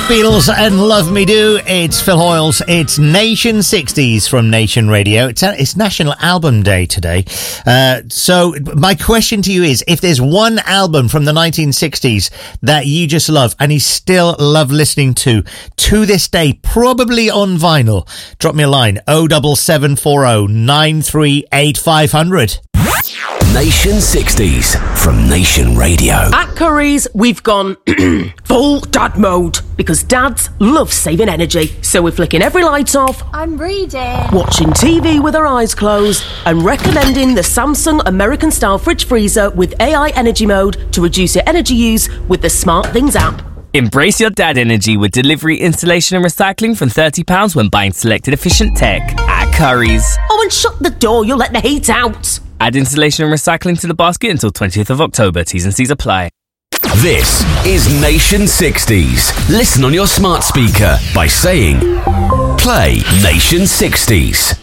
Beatles and Love Me Do. It's Phil Hoyles. It's Nation 60s from Nation Radio. It's National Album Day today. So my question to you is, if there's one album from the 1960s that you just love and you still love listening to this day, probably on vinyl, drop me a line, 07740 938 500. Nation 60s from Nation Radio. At Curry's, we've gone full dad mode because dads love saving energy. So we're flicking every light off. I'm reading. Watching TV with our eyes closed and recommending the Samsung American Style Fridge Freezer with AI Energy Mode to reduce your energy use with the Smart Things app. Embrace your dad energy with delivery, installation and recycling from £30 when buying selected efficient tech at Curry's. Oh, and shut the door, you'll let the heat out. Add installation and recycling to the basket until 20th of October. T's and C's apply. This is Nation 60s. Listen on your smart speaker by saying, play Nation 60s.